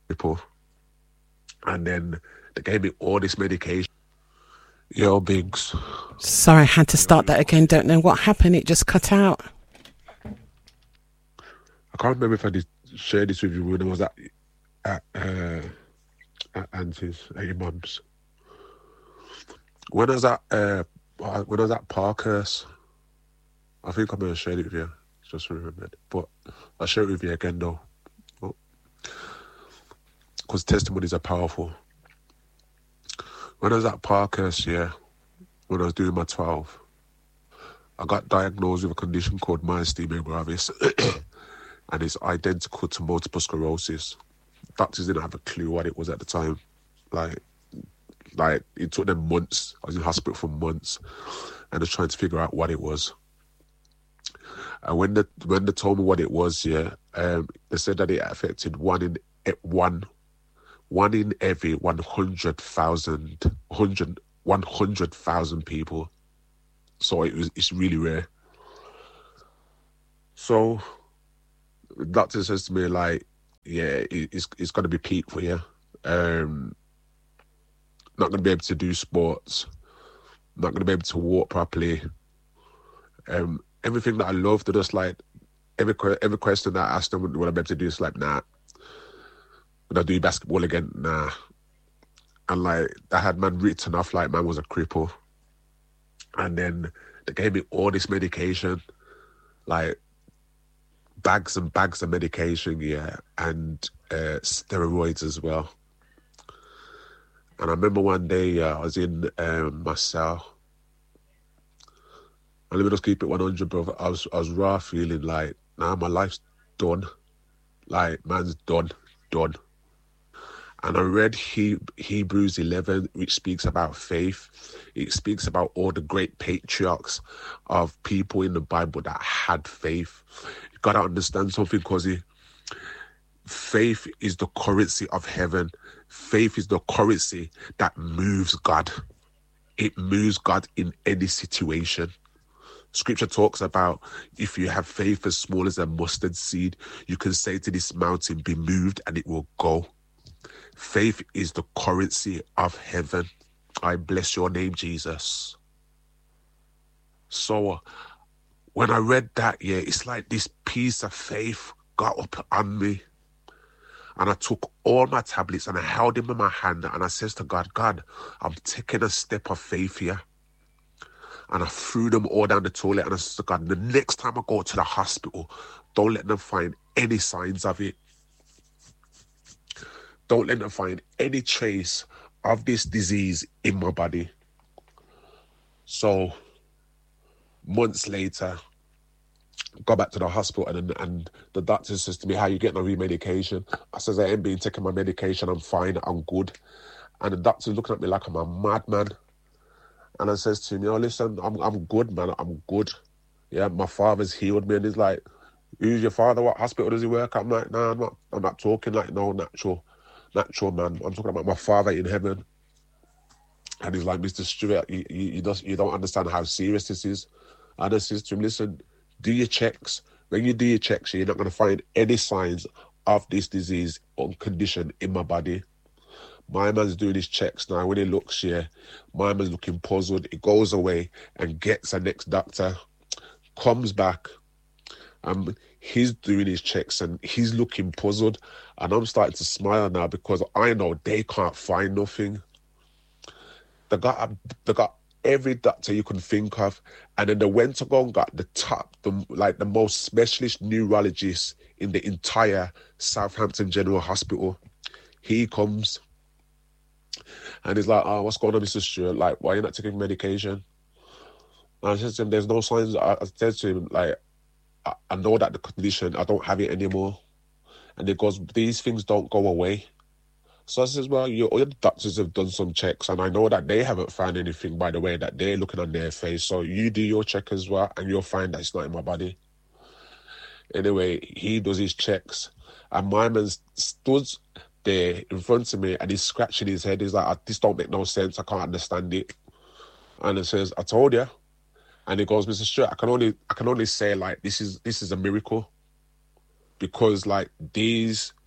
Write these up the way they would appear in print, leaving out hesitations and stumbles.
cripple. And then they gave me all this medication. Yo, Biggs. Sorry, I had to start that again. Don't know what happened. It just cut out. I can't remember if I did share this with you when I was at Auntie's, at your mum's. When I was at Parkhurst, I think I may have shared it with you. Just remembered, but I'll share it with you again though, because testimonies are powerful. When I was at Parkhurst, when I was doing my 12, I got diagnosed with a condition called myasthenia gravis, and it's identical to multiple sclerosis. Doctors didn't have a clue what it was at the time. Like it took them months. I was in hospital for months, and they're trying to figure out what it was. And when they told me what it was, they said that it affected one in every 100,000 people. So it's really rare. So the doctor says to me, like, yeah, it's going to be peak for you. Not going to be able to do sports. Not going to be able to walk properly. Everything that I love, they're just like, every question that I ask them, what I'm able to do, is like, nah. Would I do basketball again? Nah. And like, I had man written off like man was a cripple. And then they gave me all this medication, like bags and bags of medication, and steroids as well. And I remember one day I was in my cell. And let me just keep it 100, brother. I was raw, feeling like, nah, my life's done. Like, man's done. And I read Hebrews 11, which speaks about faith. It speaks about all the great patriarchs of people in the Bible that had faith. You got to understand something, Cozy. Faith is the currency of heaven. Faith is the currency that moves God. It moves God in any situation. Scripture talks about if you have faith as small as a mustard seed, you can say to this mountain, be moved, and it will go. Faith is the currency of heaven. I bless your name, Jesus. So when I read that, it's like this piece of faith got up on me. And I took all my tablets and I held them in my hand and I says to God, I'm taking a step of faith here. And I threw them all down the toilet and I said to God, the next time I go to the hospital, don't let them find any signs of it. Don't let them find any trace of this disease in my body. So months later, go back to the hospital and the doctor says to me, how you getting on remedication? I says, I ain't been taking my medication. I'm fine. I'm good. And the doctor's looking at me like I'm a madman. And I says to him, listen, I'm good, man. I'm good. Yeah, my father's healed me. And he's like, who's your father? What hospital does he work at? I'm like, nah, I'm not talking like no natural man. I'm talking about my father in heaven. And he's like, Mr. Stewart, you don't understand how serious this is. And I says to him, listen, do your checks. When you do your checks, you're not going to find any signs of this disease or condition in my body. My man's doing his checks now. When he looks here, my man's looking puzzled. He goes away and gets a next doctor, comes back, he's doing his checks and he's looking puzzled. And I'm starting to smile now because I know they can't find nothing. They got every doctor you can think of, and then they went to go and got the most specialist neurologist in the entire Southampton General Hospital. He comes and he's like, what's going on, Mr. Stewart? Like, why are you not taking medication? And I said to him, there's no signs. I said to him, like, I know that the condition, I don't have it anymore. And he goes, these things don't go away. So I says, well, your doctors have done some checks, and I know that they haven't found anything, by the way, that they're looking on their face. So you do your check as well, and you'll find that it's not in my body. Anyway, he does his checks, and my man stood there in front of me, and he's scratching his head. He's like, this don't make no sense. I can't understand it. And he says, I told you. And he goes, Mr. Stewart, I can only say, like, this is a miracle, because like these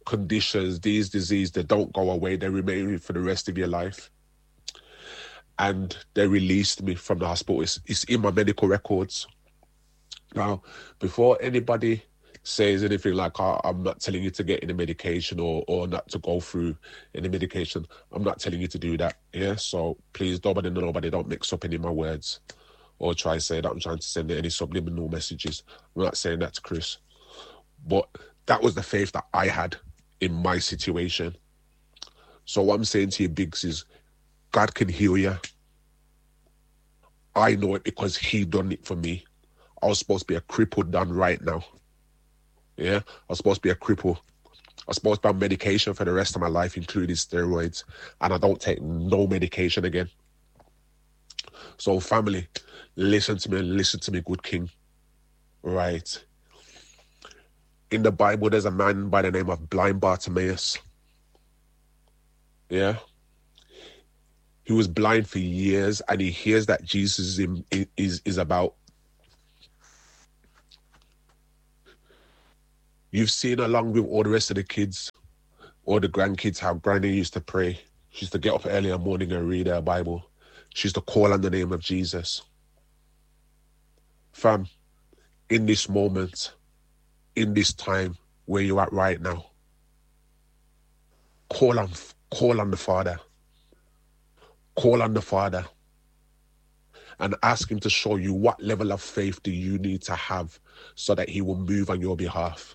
conditions, these diseases, they don't go away. They remain for the rest of your life. And they released me from the hospital. It's in my medical records. Now, before anybody says anything like, oh, I'm not telling you to get any medication or not to go through any medication, I'm not telling you to do that. Yeah, so please, nobody don't mix up any of my words or try to say that I'm trying to send any subliminal messages. I'm not saying that to Chris. But that was the faith that I had in my situation. So what I'm saying to you, Biggs, is God can heal you. I know it because he done it for me. I was supposed to be a cripple done right now. Yeah, I was supposed to be a cripple. I was supposed to be on medication for the rest of my life, including steroids. And I don't take no medication again. So family, listen to me, good king. Right. In the Bible, there's a man by the name of blind Bartimaeus. Yeah. He was blind for years, and he hears that Jesus is about. You've seen, along with all the rest of the kids, all the grandkids, how Granny used to pray. She used to get up early in the morning and read her Bible. She used to call on the name of Jesus. Fam, in this moment, in this time where you're at right now, call on the Father. Call on the Father and ask him to show you what level of faith do you need to have so that he will move on your behalf.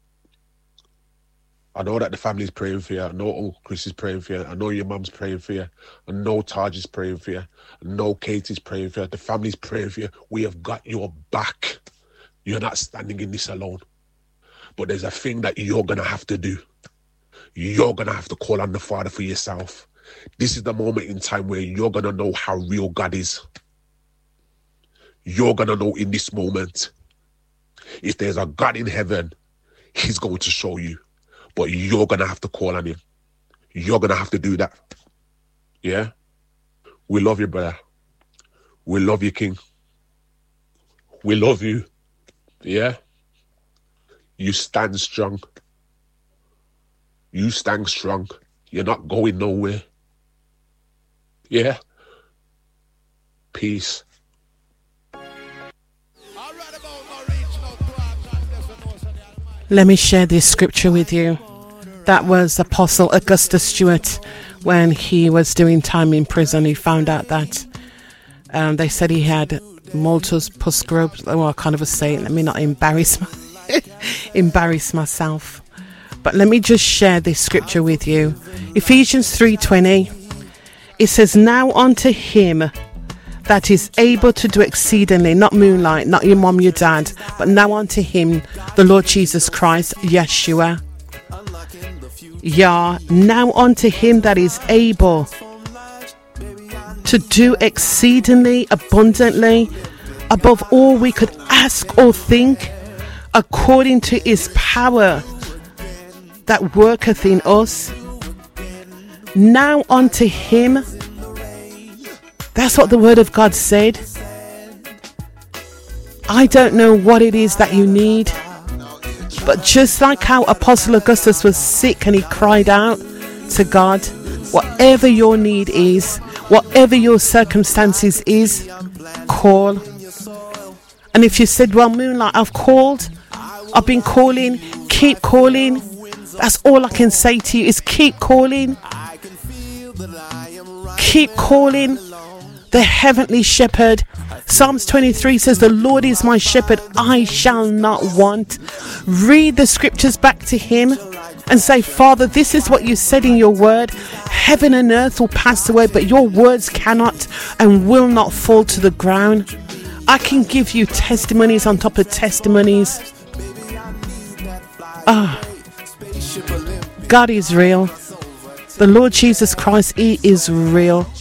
I know that the family's praying for you. I know Uncle Chris is praying for you. I know your mum's praying for you. I know Taj is praying for you. I know Katie's praying for you. The family's praying for you. We have got your back. You're not standing in this alone. But there's a thing that you're going to have to do. You're going to have to call on the Father for yourself. This is the moment in time where you're going to know how real God is. You're going to know in this moment. If there's a God in heaven, he's going to show you. But you're going to have to call on him. You're going to have to do that. Yeah? We love you, brother. We love you, King. We love you. Yeah? You stand strong. You stand strong. You're not going nowhere. Yeah? Peace. Let me share this scripture with you. That was Apostle Augustus Stewart when he was doing time in prison. He found out that they said he had Malthus pusgroup. Oh, I can't even say it. Let me not embarrass myself. But let me just share this scripture with you. Ephesians 3:20. It says, now unto him that is able to do exceedingly, not moonlight, not your mom, your dad, but now unto him, the Lord Jesus Christ, Yeshua. Yeah, now unto him that is able to do exceedingly abundantly above all we could ask or think, according to his power that worketh in us. Now unto him. That's what the word of God said. I don't know what it is that you need, but just like how Apostle Augustus was sick and he cried out to God, whatever your need is, whatever your circumstances is, call. And if you said, well, Moonlight, I've called, I've been calling, keep calling. That's all I can say to you is keep calling. Keep calling. The heavenly shepherd. Psalms 23 says, the Lord is my shepherd, I shall not want. Read the scriptures back to him and say, Father, this is what you said in your word. Heaven and earth will pass away, but your words cannot and will not fall to the ground. I can give you testimonies on top of testimonies. God is real. The Lord Jesus Christ, he is real.